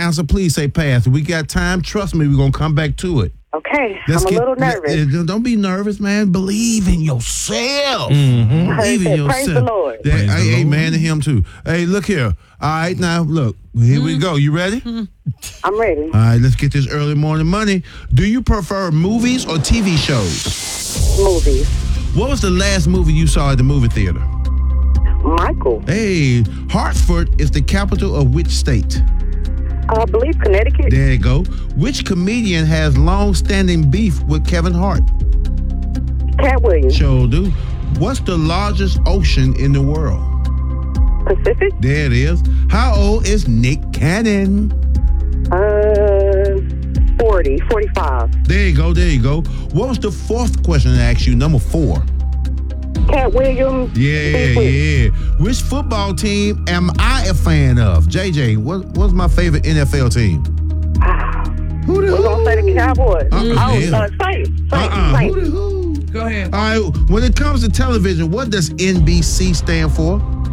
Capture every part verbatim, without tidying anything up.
answer, please say pass. If we got time, trust me, we're going to come back to it. Okay, Let's I'm get, a little nervous. Let, don't be nervous, man. Believe in yourself. Mm-hmm. Believe in yourself. Praise the Lord. That, Praise hey, the amen Lord. to him, too. Hey, look here. All right, now, look. Here Mm-hmm. we go. You ready? I'm ready. All right, let's get this early morning money. Do you prefer movies or T V shows? Movies. What was the last movie you saw at the movie theater? Michael. Hey, Hartford is the capital of which state? I believe Connecticut. There you go. Which comedian has long-standing beef with Kevin Hart? Cat Williams. Sure do. What's the largest ocean in the world? Pacific. There it is. How old is Nick Cannon? Uh, forty, forty-five. There you go, there you go. What was the fourth question I asked you? Number four. Cat Williams. Yeah, Big Wig. yeah. Which football team am I a fan of? J J, what, what's my favorite N F L team? Who the We're going to say the Cowboys. Uh-uh, oh, yeah. uh, Saints. Saints. Uh-uh. Saints. Who the who? Go ahead. All right, when it comes to television, what does N B C stand for?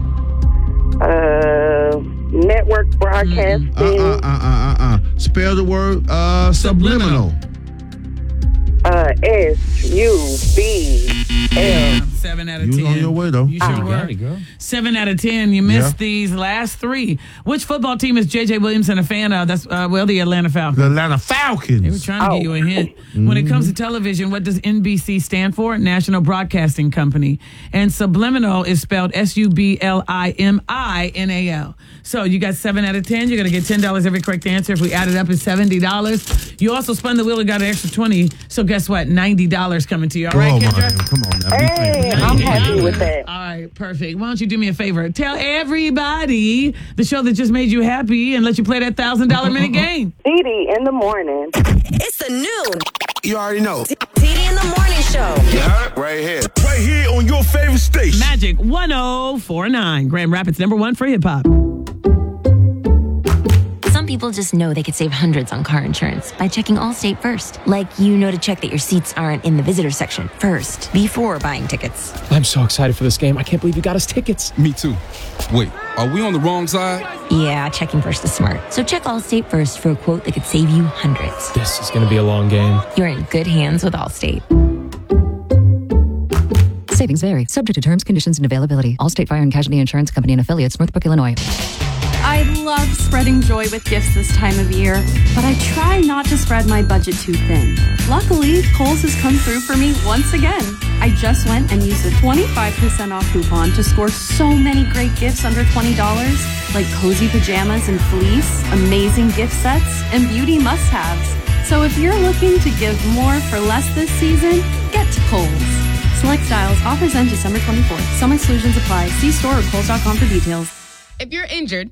Uh, network broadcasting. Uh, uh, uh, uh, uh, uh. Spell the word uh, subliminal. Uh, S U B L. Seven out of You was ten. on your way, though. You sure You were. got it, girl. Seven out of ten. You missed Yeah. these last three. Which football team is J J Williamson a fan of? That's uh, well, the Atlanta Falcons. The Atlanta They were Falcons. trying to Oh. get you a hint. When it comes to television, what does N B C stand for? National Broadcasting Company. And subliminal is spelled S U B L I M I N A L. So you got seven out of ten. You're going to get ten dollars every correct answer. If we add it up, it's seventy dollars. You also spun the wheel and got an extra twenty. So guess what? ninety dollars coming to you. All right, Oh, my Kendra? God. Come on now. Be Hey, fair. I'm happy with that. All right, perfect. Why don't you do me a favor? Tell everybody the show that just made you happy and let you play that one thousand dollars minute game. Dee Dee in the morning. It's the new You already know. T D in the morning show. You heard? Right here. Right here on your favorite station. Magic one oh four point nine, Grand Rapids number one for hip hop. Some people just know they could save hundreds on car insurance by checking Allstate first. Like, you know to check that your seats aren't in the visitor section first before buying tickets. I'm so excited for this game. I can't believe you got us tickets. Me too. Wait, are we on the wrong side? Yeah, checking first is smart. So check Allstate first for a quote that could save you hundreds. This is going to be a long game. You're in good hands with Allstate. Savings vary, subject to terms, conditions, and availability. Allstate Fire and Casualty Insurance Company and affiliates, Northbrook, Illinois. I love spreading joy with gifts this time of year, but I try not to spread my budget too thin. Luckily, Kohl's has come through for me once again. I just went and used a twenty-five percent off coupon to score so many great gifts under twenty dollars, like cozy pajamas and fleece, amazing gift sets, and beauty must-haves. So if you're looking to give more for less this season, get to Kohl's. Select styles, offers end December twenty-fourth. Some exclusions apply. See store or kohls dot com for details. If you're injured,